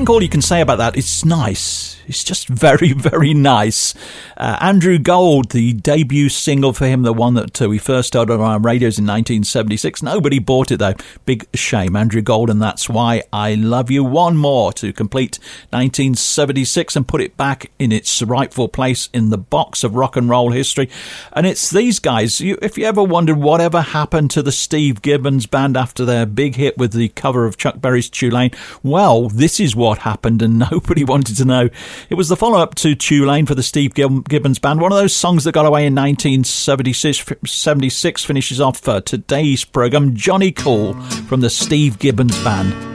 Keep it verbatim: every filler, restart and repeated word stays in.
think all you can say about that is nice. It's just very, very nice. Uh, Andrew Gold, the debut single for him, the one that uh, we first started on our radios in nineteen seventy-six. Nobody bought it, though. Big shame. Andrew Gold, and That's Why I Love You. One more to complete nineteen seventy-six and put it back in its rightful place in the box of rock and roll history. And it's these guys. You, if you ever wondered whatever happened to the Steve Gibbons Band after their big hit with the cover of Chuck Berry's Tulane, well, this is what happened, and nobody wanted to know. It was the follow-up to Tulane for the Steve Gibbons Band, one of those songs that got away in nineteen seventy-six, seventy-six finishes off uh, today's programme. Johnny Cool from the Steve Gibbons Band.